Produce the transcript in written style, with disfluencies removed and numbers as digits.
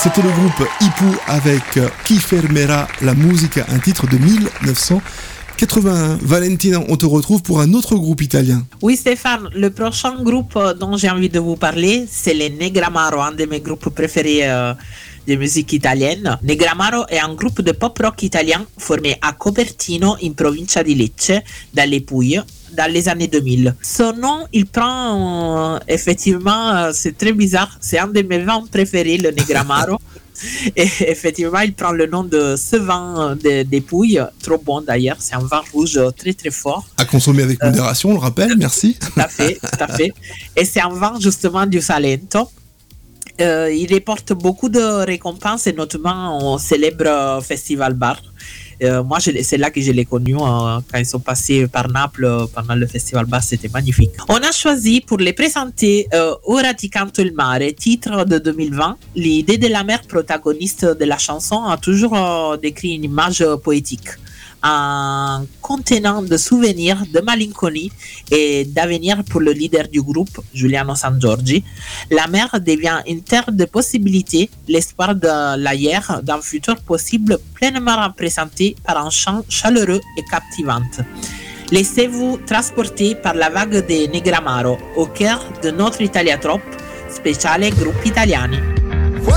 C'était le groupe Ipu avec Chi fermerà la musica, un titre de 1981. Valentina, on te retrouve pour un autre groupe italien. Oui Stéphane, le prochain groupe dont j'ai envie de vous parler, c'est les Negramaro, un de mes groupes préférés de musique italienne. Negramaro è un gruppo di pop rock italien formé à Copertino, in provincia di Lecce, dalle Puglie, dans les années 2000. Son nom, il prend effectivement, c'est très bizarre, c'est un de mes vins préférés, le Negramaro. Et effectivement, il prend le nom de ce vin des Pouilles, trop bon d'ailleurs, c'est un vin rouge très très fort. À consommer avec modération, on le rappelle, merci. Tout à fait, tout à fait. Et c'est un vin justement du Salento. Il remporte beaucoup de récompenses et notamment au célèbre Festival Bar. Moi, c'est là que je l'ai connu quand ils sont passés par Naples pendant le Festival Bar, c'était magnifique. On a choisi pour les présenter Ora ti canto il mare, titre de 2020. L'idée de la mère protagoniste de la chanson a toujours décrit une image poétique, un contenant de souvenirs, de malinconie et d'avenir pour le leader du groupe, Giuliano Sangiorgi. La mer devient une terre de possibilités, l'espoir de l'ailleurs, d'un futur possible pleinement représenté par un chant chaleureux et captivant. Laissez-vous transporter par la vague des Negramaro au cœur de notre Italia Trop, spéciale groupe italiani.